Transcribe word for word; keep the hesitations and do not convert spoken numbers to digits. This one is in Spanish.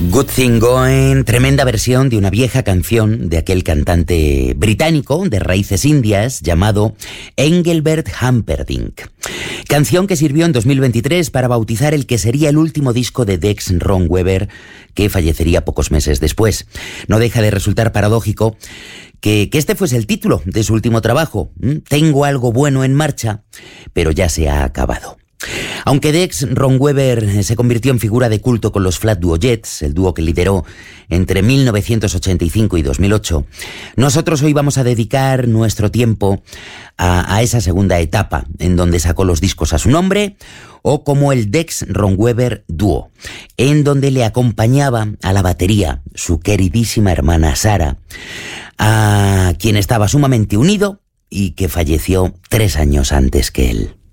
Good Thing Going, tremenda versión de una vieja canción de aquel cantante británico de raíces indias llamado Engelbert Humperdinck. Canción que sirvió en dos mil veintitrés para bautizar el que sería el último disco de Tex Romweber, que fallecería pocos meses después. No deja de resultar paradójico que, que este fuese el título de su último trabajo. Tengo algo bueno en marcha, pero ya se ha acabado. Aunque Tex Romweber se convirtió en figura de culto con los Flat Duo Jets, el dúo que lideró entre mil novecientos ochenta y cinco y dos mil ocho, nosotros hoy vamos a dedicar nuestro tiempo a, a esa segunda etapa, en donde sacó los discos a su nombre, o como el Tex Romweber Duo, en donde le acompañaba a la batería su queridísima hermana Sara, a quien estaba sumamente unido y que falleció tres años antes que él.